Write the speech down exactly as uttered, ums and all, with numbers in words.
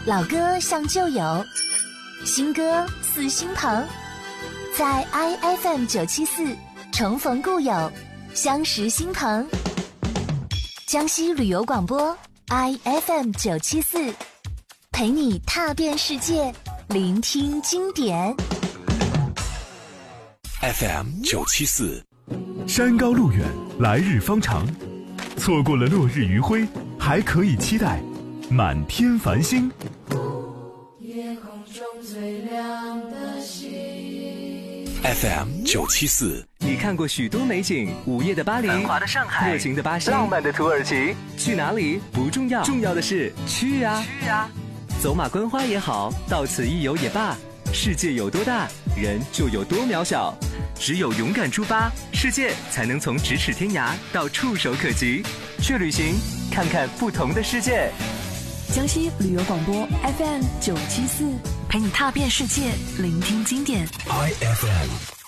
老歌像旧友，新歌似新朋，在 I F M 九七四重逢故友，相识新朋。江西旅游广播 I F M 九七四，陪你踏遍世界，聆听经典。 F M 九七四， 山高路远，来日方长，错过了落日余晖，还可以期待满天繁星。 夜空中最亮的星。 F M 九七四， 你看过许多美景，午夜的巴黎， 繁华的上海， 热情的巴西， 浪漫的土耳其。 去哪里不重要，重要的是去啊！ 去啊！ 走马观花也好，到此一游也罢，世界有多大，人就有多渺小。只有勇敢出发，世界才能从咫尺天涯到触手可及。去旅行，看看不同的世界。 江西旅游广播 F M 九七四， 陪你踏遍世界，聆听经典。 I F M